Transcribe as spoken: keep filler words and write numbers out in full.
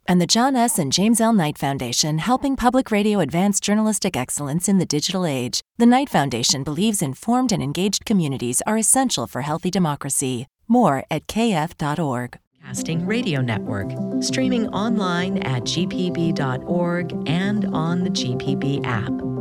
And the John S. and James L. Knight Foundation, helping public radio advance journalistic excellence in the digital age. The Knight Foundation believes informed and engaged communities are essential for healthy democracy. More at k f dot org. Casting Radio Network, streaming online at g p b dot org and on the G P B app.